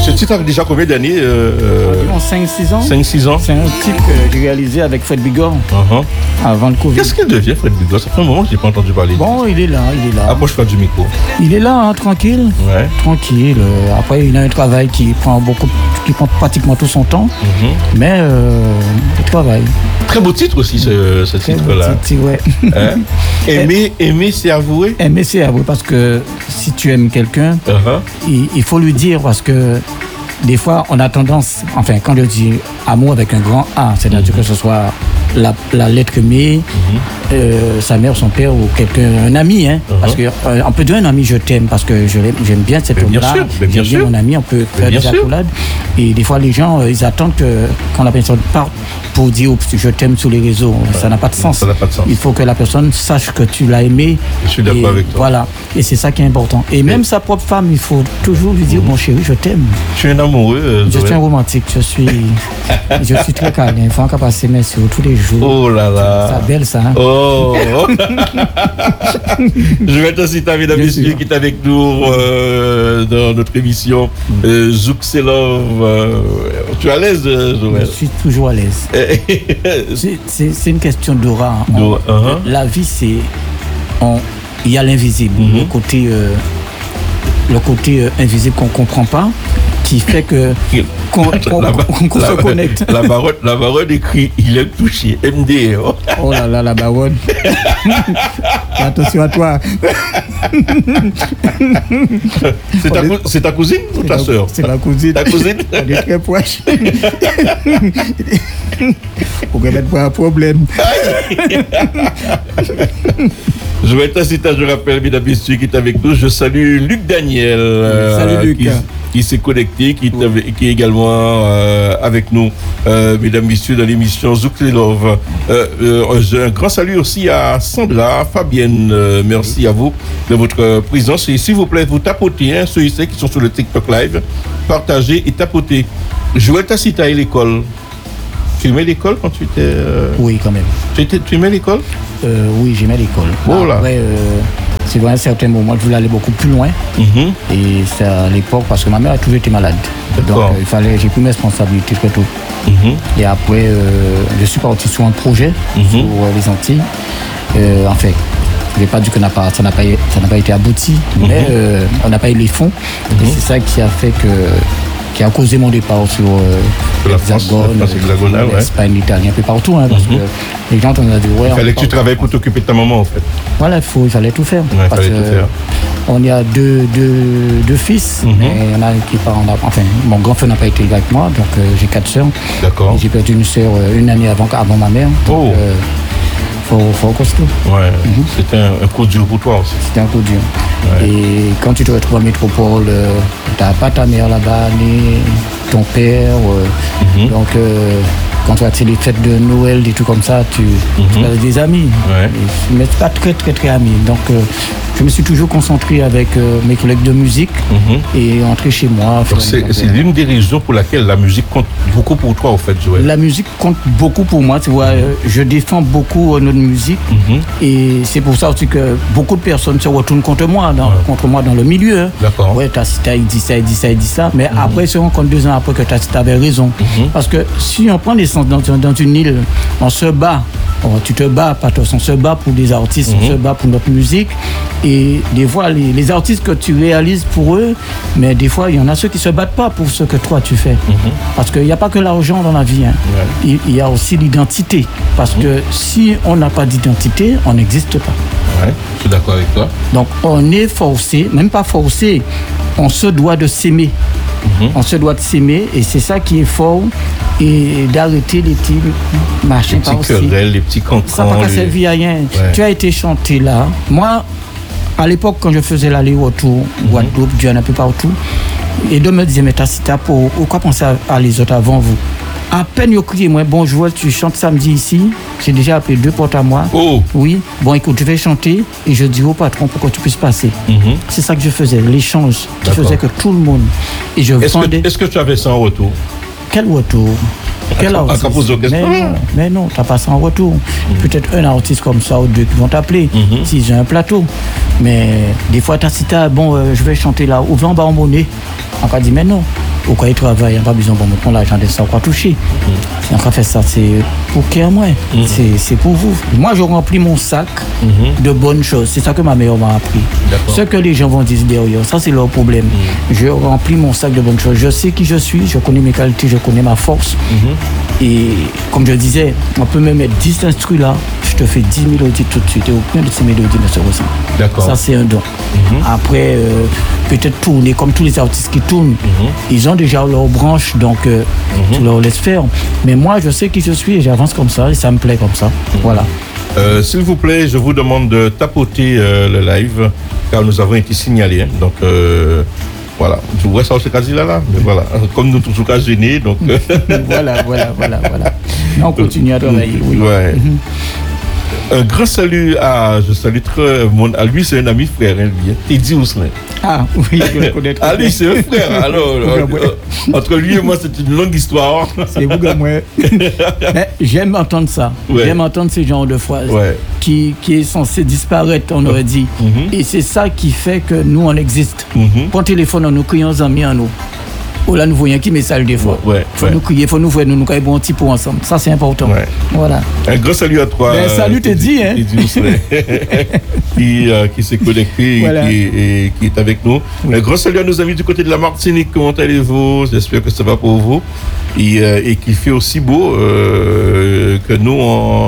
Ce titre a déjà combien d'années Environ 5-6 ans. 5-6 ans. C'est un titre que j'ai réalisé avec Fred Bigor avant le Covid. Qu'est-ce qu'il devient, Fred Bigor? Ça fait un moment que je n'ai pas entendu parler. Bon, il est là. Approche-toi du micro. Il est là, tranquille. Ouais. Tranquille. Après, il a un travail qui prend pratiquement tout son temps. Mais il travaille. Très beau titre aussi, ce titre-là. Ouais. Hein? Aimer, c'est avouer. Aimer, c'est avouer, parce que si tu aimes quelqu'un, il faut lui dire, parce que des fois, on a tendance, enfin, quand je dis amour avec un grand A, c'est-à-dire que ce soit la lettre M, sa mère, son père ou quelqu'un, un ami, parce qu'on peut dire un ami, je t'aime, parce que j'aime bien cet homme-là, j'aime bien mon ami, on peut faire des accolades. Et des fois, les gens, ils attendent quand la personne part pour dire je t'aime sur les réseaux. Ça n'a pas de sens. Il faut que la personne sache que tu l'as aimé. Je suis d'accord avec toi. Voilà. Et c'est ça qui est important. Et même sa propre femme, il faut toujours lui dire mon chéri, je t'aime. Tu es un amoureux. Je suis un romantique. Je suis très calme. Il faut encore passer mes sur tous les jours. Oh là là. C'est belle ça. Hein? Oh. Je vais te citer, mesdames et messieurs, qui est avec nous dans notre émission Zouk c'est Love. Tu es à l'aise, Joël? Je suis toujours à l'aise. C'est une question d'aura. La vie, il y a l'invisible, le côté invisible qu'on ne comprend pas, qui fait qu'on se connecte. La baronne écrit, il est touché, MD. Oh là là, la baronne. Attention à toi. C'est ta cousine ou ta soeur? C'est ma cousine. Ta cousine? On est très proches. Faut que mettre pas un problème. Je vais t'inciter, je rappelle, mesdames et messieurs, qui est avec nous. Je salue Luc Daniel. Salut Luc. Qui s'est connecté, qui est également avec nous, mesdames et messieurs, dans l'émission Zouk Love. Un grand salut aussi à Sandra, Fabienne, merci à vous de votre présence. Et s'il vous plaît, vous tapotez, ceux et celles qui sont sur le TikTok Live, partagez et tapotez. Joël t'a cité à l'école. Tu aimais l'école quand tu étais... Oui, quand même. Tu aimais l'école? Oui, j'aimais l'école. Oh là. Après, c'est vrai, à un certain moment, je voulais aller beaucoup plus loin. Et c'est à l'époque, parce que ma mère a toujours été malade. Donc, j'ai pris mes responsabilités très tôt. Et après, je suis parti sur un projet sur les Antilles. En fait, je ne vais pas dire que ça n'a pas été abouti, mais on n'a pas eu les fonds. Et c'est ça qui a fait qui a causé mon départ sur l'Hexagone, l'Espagne, l'Italie, un peu partout. Parce que les gens t'ont dit, il fallait que tu travailles pour t'occuper de ta maman, en fait. Voilà, il fallait tout faire. Ouais, parce que on y a deux fils, mais il y en a qui part enfin, mon grand frère n'a pas été avec moi, donc j'ai 4 sœurs. D'accord. J'ai perdu une sœur une année avant ma mère. Donc, faut costaud. Ouais. C'était un coup dur pour toi aussi. C'était un coup dur. Ouais. Et quand tu te retrouves en métropole, t'as pas ta mère là-bas, ni ton père. Donc, quand tu as les fêtes de Noël, des trucs comme ça, tu as des amis. Ouais. Mais pas très, très, très amis. Donc, je me suis toujours concentré avec mes collègues de musique et entrer chez moi. C'est l'une des raisons pour laquelle la musique compte beaucoup pour toi, en fait, Joël. La musique compte beaucoup pour moi. Tu vois, je défends beaucoup notre musique et c'est pour ça aussi que beaucoup de personnes se retournent contre moi dans le milieu. D'accord. Ouais, Tacita, il dit ça. Mais après, ils se rendent compte 2 ans après que Tacita avait raison. Parce que si on prend naissance dans une île, on se bat. Tu te bats, Patos, on se bat pour des artistes, on se bat pour notre musique. Et des fois, les artistes que tu réalises pour eux, mais des fois, il y en a ceux qui ne se battent pas pour ce que toi tu fais. Parce qu'il n'y a pas que l'argent dans la vie. Il y a aussi l'identité. Parce que si on n'a pas d'identité, on n'existe pas. Ouais, je suis d'accord avec toi. Donc, on est forcé, même pas forcé, on se doit de s'aimer. On se doit de s'aimer et c'est ça qui est fort et d'arrêter les petits machins par aussi. Les petits querelles, les petits cancans. Ça n'a pas servi à rien. Ouais. Tu as été chanté là. Moi, à l'époque, quand je faisais l'aller-retour, Guadeloupe, Diane, un peu partout, et deux me disaient, mais t'as pourquoi penser à les autres avant vous? À peine ils crié, moi, bonjour, tu chantes samedi ici. J'ai déjà appelé 2 potes à moi. Oh. Oui, bon, écoute, je vais chanter et je dis au patron pour que tu puisses passer. C'est ça que je faisais, l'échange qui faisait que tout le monde. Et je vendais. Est-ce que tu avais ça en retour? Quel retour? Mais non, tu n'as pas ça en retour. Peut-être un artiste comme ça ou 2 qui vont t'appeler si j'ai un plateau. Mais des fois, tu as cité, je vais chanter là, ouvre en bas en monnaie. On va dire, mais non. au cas où il travaille, il n'y a pas besoin de prendre l'argent de ça, quoi toucher. Si on fait ça, c'est pour qui moi, c'est pour vous. Moi, je remplis mon sac de bonnes choses. C'est ça que ma mère m'a appris. Ce que les gens vont dire derrière, ça c'est leur problème. Je remplis mon sac de bonnes choses. Je sais qui je suis, je connais mes qualités, je connais ma force. Et comme je disais, on peut me mettre 10 instrus là, je te fais 10 mélodies tout de suite et aucune de ces mélodies ne se ressent. D'accord. Ça c'est un don. Après, peut-être tourner comme tous les artistes qui tournent, ils ont déjà leur branche, donc tu leur laisses faire. Mais moi, je sais qui je suis et j'avance comme ça et ça me plaît comme ça. Voilà. S'il vous plaît, je vous demande de tapoter le live car nous avons été signalés. Hein. Donc, voilà. Je vois ça, c'est quasi là. Mais voilà. Comme nous, tous cas gênés. Donc, voilà. On continue à travailler. Oui. Ouais. Un grand salut je salue très à lui, c'est un ami frère, hein, lui. Teddy Ousselin. Ah oui, je le connais très bien. Ah, lui, c'est un frère. Alors, entre lui et moi, c'est une longue histoire. C'est vous, moi. Mais j'aime entendre ça. Ouais. J'aime entendre ce genre de phrases qui est censé disparaître, on aurait dit. Et c'est ça qui fait que nous, on existe. Quand téléphone, on nous crions aux amis en nous. Oh là, nous voyons qui message des fois. Faut nous crier, faut nous voir, nous avons un petit peu ensemble. Ça, c'est important. Voilà. Un grand salut à toi. Salut, Teddy. Qui s'est connecté et qui est avec nous. Un grand salut à nos amis du côté de la Martinique. Comment allez-vous? J'espère que ça va pour vous. Et qu'il fait aussi beau que nous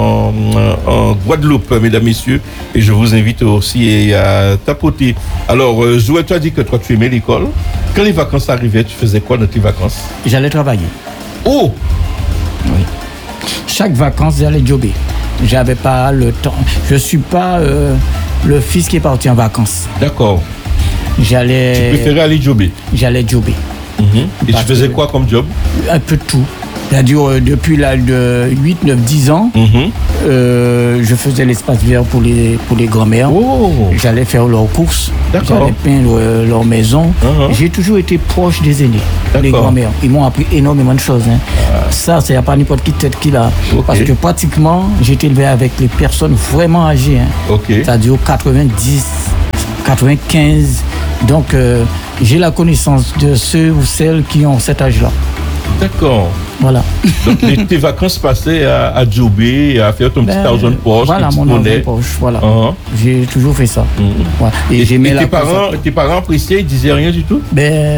en Guadeloupe, mesdames, messieurs. Et je vous invite aussi à tapoter. Alors, Joël, tu as dit que toi, tu aimais l'école. Quand les vacances arrivaient, tu faisais quoi dans tes vacances? J'allais travailler. Oh! Oui. Chaque vacances, j'allais jobber. J'avais pas le temps. Je suis pas le fils qui est parti en vacances. D'accord. Tu préférais aller jobber? J'allais jobber. Et tu faisais quoi comme job? Un peu de tout. C'est-à-dire, depuis l'âge de 8, 9, 10 ans, je faisais l'espace vert pour les grands-mères. Oh. J'allais faire leurs courses. J'allais peindre leur maison. J'ai toujours été proche des aînés, les grands-mères. Ils m'ont appris énormément de choses. Hein. Ça, c'est pas n'importe qui tête qui l'a. Parce que pratiquement, j'ai été élevé avec les personnes vraiment âgées. Hein. C'est-à-dire 90, 95. Donc, j'ai la connaissance de ceux ou celles qui ont cet âge-là. D'accord. Voilà. Donc, tes vacances passaient à jobber, à faire ton petit argent de poche. Voilà, mon argent de poche. Voilà. J'ai toujours fait ça. Voilà. Et tes parents appréciaient, ils disaient rien du tout?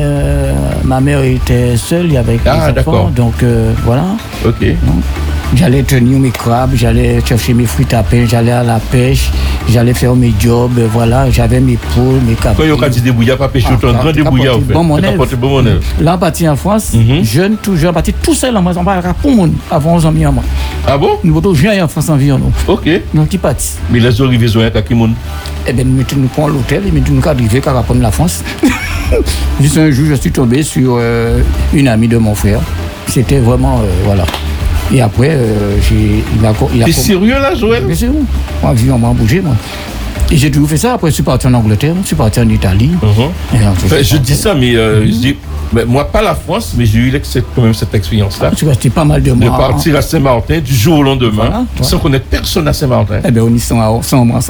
Ma mère était seule avec les enfants. D'accord. Donc, voilà. Ok. Donc, j'allais tenir mes crabes, j'allais chercher mes fruits à pain, j'allais à la pêche, j'allais faire mes jobs, voilà, j'avais mes poules, mes capes. Quand il y a des débrouillards, pas pêcher, tu as un grand débrouillard en fait. Bon mon élève. Là, on partit en France, jeune, tout jeune, parti tout seul en France, on va pour mon avant 11 ans en moi. Ah bon? Nous avons joué en France environ. Ok. Donc, qui partit. Mais les arrivés sont à qui monde? Eh bien, nous prenons l'hôtel et nous arrivons à répondre la France. Juste un jour, je suis tombé sur une amie de mon frère. C'était vraiment, voilà. Et après, T'es sérieux là, Joël? Bien sûr. Moi, on m'a bougé, moi. Et j'ai toujours fait ça. Après, je suis parti en Angleterre, je suis parti en Italie. Je dis ça, mais moi, pas la France, mais j'ai eu quand même cette expérience-là. Tu restais pas mal de mois. De partir à Saint-Martin du jour au lendemain, sans connaître personne à Saint-Martin. Eh bien, on y sans moi.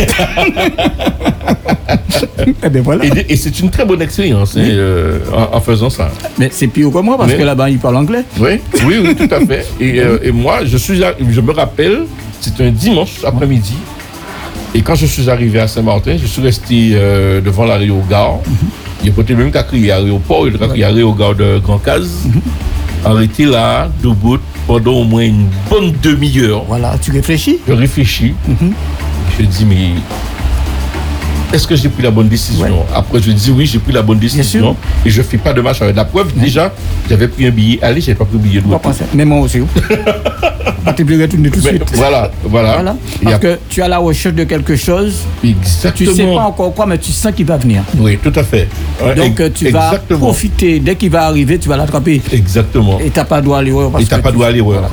Eh bien, voilà. Et c'est une très bonne expérience en faisant ça. Mais c'est pire que moi, parce que là-bas, ils parlent anglais. Oui, tout à fait. Et moi, je me rappelle, c'était un dimanche après-midi. Et quand je suis arrivé à Saint-Martin, je suis resté devant l'aérogare. Il n'y a pas même qu'à crier à l'aéroport, il a crié à l'aérogare de Grand Case. Arrêté là, debout, pendant au moins une bonne demi-heure. Voilà, tu réfléchis? Je réfléchis. Je dis, mais est-ce que j'ai pris la bonne décision? Après, je dis oui, j'ai pris la bonne décision. Et je ne fais pas de marche avec la preuve. Déjà, j'avais pris un billet aller, je n'avais pas pris un billet de retour. Mais moi aussi. Tu peux retourner tout de suite. Voilà. Parce que tu es à la recherche de quelque chose. Exactement. Tu ne sais pas encore quoi, mais tu sens qu'il va venir. Oui, tout à fait. Donc, tu vas profiter. Dès qu'il va arriver, tu vas l'attraper. Exactement. Et tu n'as pas droit à l'erreur. Et tu n'as pas droit à l'erreur.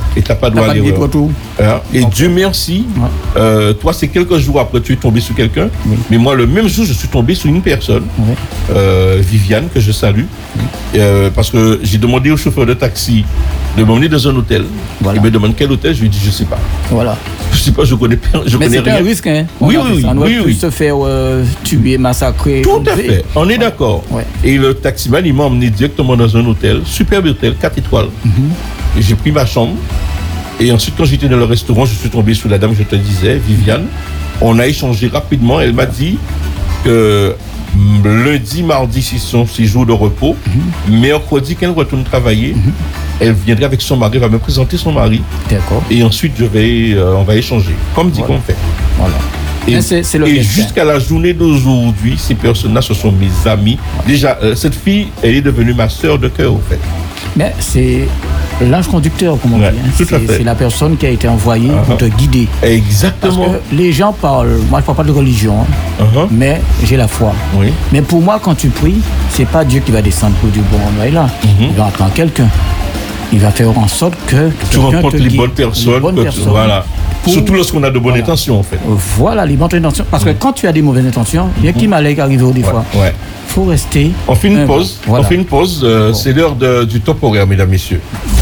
Et Dieu merci. Toi, c'est quelques jours après, tu es tombé sur quelqu'un. Mais moi, le même jour, je suis tombé sur une personne, Viviane, que je salue. parce que j'ai demandé au chauffeur de taxi de m'emmener dans un hôtel. Voilà. Il me demande quel hôtel, je lui dis je sais pas. Voilà. Je sais pas, je connais Mais rien. un risque, hein. On aurait pu se faire tuer, massacrer. Tout à fait, on est d'accord. Ouais. Et le taximan, il m'a emmené directement dans un hôtel, superbe hôtel, 4 étoiles. Et j'ai pris ma chambre. Et ensuite, quand j'étais dans le restaurant, je suis tombé sur la dame, je te disais, Viviane. On a échangé rapidement. Elle m'a dit que lundi, mardi, ce sont 6 jours de repos. Mercredi, qu'elle retourne travailler, elle viendrait avec son mari, va me présenter son mari. D'accord. Et ensuite, on va échanger, comme dit qu'on fait. Voilà. Et jusqu'à la journée d'aujourd'hui, ces personnes-là, ce sont mes amis. Déjà, cette fille, elle est devenue ma sœur de cœur, au fait. Mais c'est l'ange conducteur, comme on dit. C'est la personne qui a été envoyée pour te guider. Exactement. Parce que les gens parlent, moi je ne parle pas de religion, mais j'ai la foi. Oui. Mais pour moi, quand tu pries, c'est pas Dieu qui va descendre pour du bon en là. Il va entendre quelqu'un. Il va faire en sorte que tu rencontres les bonnes personnes. Voilà. Surtout lorsqu'on a de bonnes intentions, en fait. Voilà, les bonnes intentions. Parce que quand tu as des mauvaises intentions, il y a qui m'allait arriver des fois. Ouais. Faut rester. On fait une pause. Voilà. On fait une pause. C'est l'heure du top horaire, mesdames, messieurs.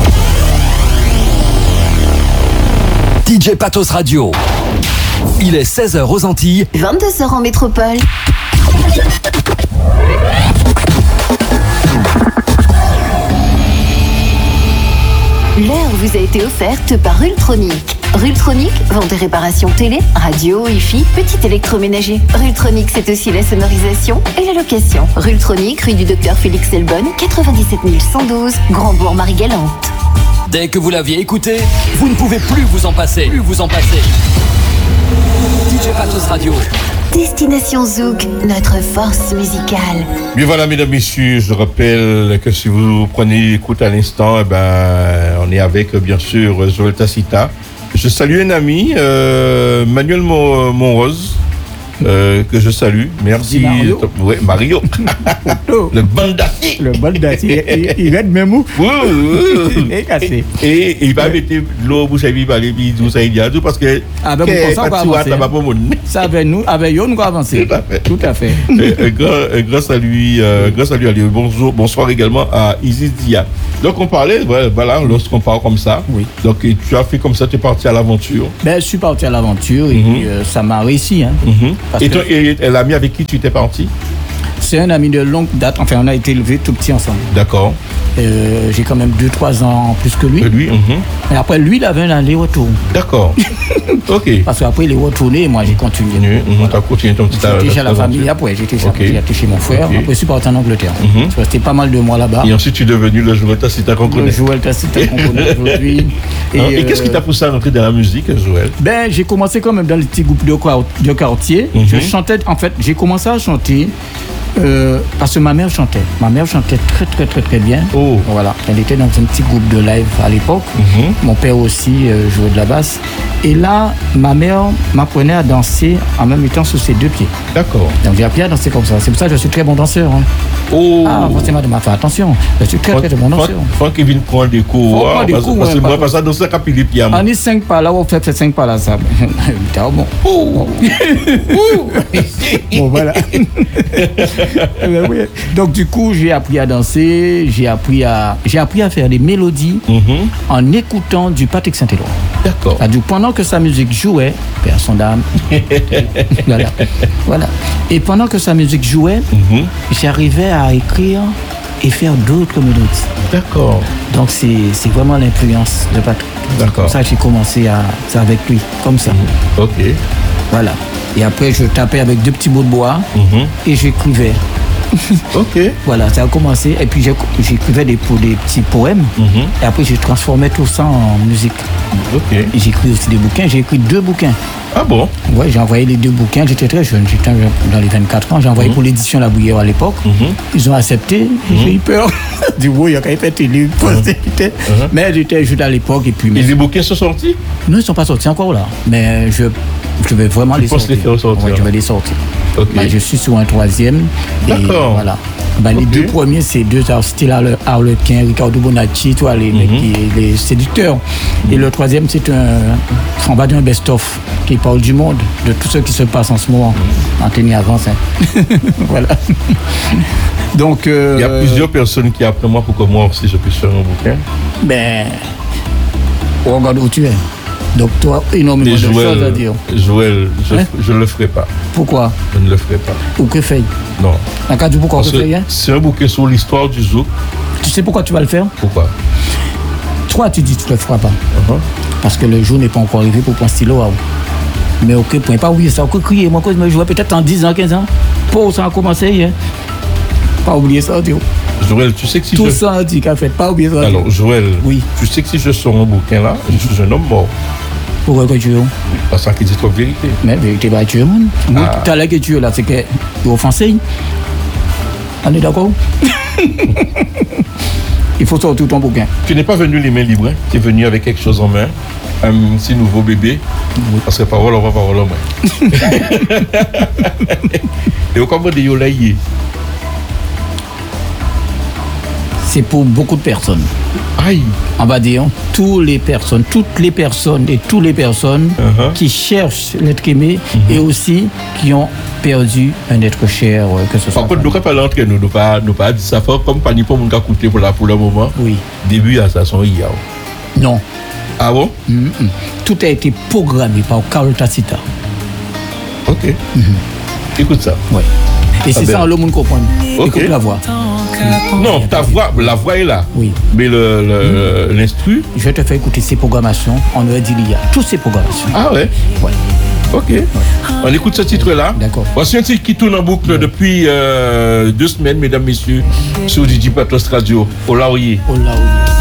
DJ Patos Radio. Il est 16h aux Antilles. 22h en métropole. L'heure vous a été offerte par Rultronic. Rultronic, vente et réparation télé, radio, Wi-Fi, petit électroménager. Rultronic, c'est aussi la sonorisation et la location. Rultronic, rue du Docteur Félix Elbonne, 97 112, Grandbourg-Marie-Galante. Dès que vous l'aviez écouté, vous ne pouvez plus vous en passer. DJ Patos Radio. Destination Zouk, notre force musicale. Bien voilà, mesdames, messieurs, je rappelle que si vous prenez écoute à l'instant, on est avec, bien sûr, Joël Tacita. Je salue un ami, Manuel Monrose, que je salue. Merci. Mario. Ouais, Mario. Le bandati. Le bandati. Il aide même où? Et il va mettre l'eau bouche à lui, parce que. Ah ben, ça avec nous, avec eux, nous allons avancer. Tout à fait. Grâce à lui, bonsoir également à Isis Dia. Donc on parlait, voilà, lorsqu'on parle comme ça. Oui. Donc tu as fait comme ça, tu es parti à l'aventure. Ben, je suis parti à l'aventure et puis, ça m'a réussi. Hein, et l'ami avec qui tu étais parti? C'est un ami de longue date. Enfin, on a été élevés tout petits ensemble. D'accord. J'ai quand même 2-3 ans plus que lui. Et après, lui, il avait un aller-retour. D'accord. Ok. Parce qu'après, il est retourné et moi, j'ai continué. Tu as continué ton petit J'étais chez la famille. Après, j'étais chez mon frère. Après, je suis parti en Angleterre. Je suis resté pas mal de mois là-bas. Et ensuite, tu es devenu le Joël Tacita qu'on connaît. Le Joël Tacita qu'on connaît aujourd'hui. Et qu'est-ce qui t'a poussé à rentrer dans la musique, Joël? Ben, j'ai commencé quand même dans les petits groupes de quartier. Je chantais, en fait, j'ai commencé à chanter. Parce que ma mère chantait. Ma mère chantait très très très très bien. Oh. Voilà. Elle était dans un petit groupe de live à l'époque. Mon père aussi jouait de la basse. Et là, ma mère m'apprenait à danser en même temps sur ses deux pieds. D'accord. Donc j'ai appris à danser comme ça. C'est pour ça que je suis très bon danseur. Hein. Oh. Ah, forcément, de ma fait attention. Je suis très très bon danseur. Faut qu'il vienne prendre des cours. Parce que moi, pas ça danser quand il est pied. On est 5 pas là, on fait 5 pas là, ça. Bon. Bon, voilà. Donc du coup, j'ai appris à danser, j'ai appris à faire des mélodies en écoutant du Patrick Saint-Éloi. D'accord. C'est-à-dire pendant que sa musique jouait, père son d'âme. Voilà. Et pendant que sa musique jouait, j'arrivais à écrire et faire d'autres mélodies. D'accord. Donc c'est vraiment l'influence de Patrick. D'accord. Comme ça, j'ai commencé c'est avec lui, comme ça. Ok. Voilà. Et après, je tapais avec 2 petits bouts de bois et j'écrivais. Ok. Voilà, ça a commencé. Et puis j'écrivais des petits poèmes. Et après, je transformais tout ça en musique. Ok. Et j'écris aussi des bouquins. J'ai écrit 2 bouquins. Ah bon? Ouais, j'ai envoyé les 2 bouquins. J'étais très jeune. J'étais dans les 24 ans. J'ai envoyé pour l'édition La Bouillère à l'époque. Ils ont accepté. J'ai eu peur. Du coup, il y a quand même fait télé. Mais j'étais juste à l'époque. Et puis. Et les bouquins sont sortis? Non, ils ne sont pas sortis encore là. Mais je vais vraiment les sortir. Les faire sortir. Ouais, je vais les sortir. Okay. Mais je suis sur un 3e. D'accord. Voilà. Les deux premiers, c'est deux style Harlequin, Ricardo Bonacci, toi, les mecs les séducteurs. Et le troisième, c'est on va dire un best-of qui parle du monde, de tout ce qui se passe en ce moment. Anthony avance. Voilà. Donc, il y a plusieurs personnes qui après moi pour que moi aussi je puisse faire un bouquin. On regarde où tu es. Donc toi, énormément de choses à dire. Joël, je ne le ferai pas. Pourquoi? Je ne le ferai pas. Ou que fait? Non. En cas de pourquoi on fait? C'est un bouquin sur l'histoire du zouk. Tu sais pourquoi tu vas le faire? Pourquoi? Toi, tu dis que tu ne le feras pas. Parce que le jour n'est pas encore arrivé pour prendre stylo. Mais ok, point pas oublier ça. Ok, crier, moi, je me jouais peut-être en 10 ans, 15 ans. Pour ça a commencé. Pas oublier ça, Dieu. Joël, tu sais que si tout ça a dit qu'à fait, pas oublier ça. Alors, Joël, oui. Tu sais que si je sors un bouquin là, je suis un homme mort. Pourquoi que tu es? Parce qu'il dit trop vérité. Mais vérité, bah tu es mon. Tout à l'heure que tu es là, c'est que tu es offensé. On est d'accord? Il faut sortir ton bouquin. Tu n'es pas venu les mains libres, hein? Tu es venu avec quelque chose en main. Un petit nouveau bébé. Oui. Parce que parole, on va parole en main. Et comment dire là? C'est pour beaucoup de personnes. Aïe. On va dire toutes les personnes et tous les personnes qui cherchent l'être aimé et aussi qui ont perdu un être cher, que ce soit. Par contre, nous ne pouvons pas l'entrer, nous ne pouvons pas dire ça comme pas ni pour mon cas coûter pour le moment. Oui. Début à ça, son IA. Non. Ah bon? Tout a été programmé par Carl Tacita. Ok. Écoute ça. Oui. Et c'est ça, le monde comprend. Okay. Écoute la voix. Non, la voix est là. Oui. Mais l'instru. Je vais te faire écouter ces programmations. On aurait dit il y a toutes ces programmations. Ah ouais? Ouais. Ok. Ouais. On écoute ce titre-là. D'accord. Voici un titre qui tourne en boucle depuis 2 semaines, mesdames, messieurs, sur DJ Patos Radio. Au Laurier.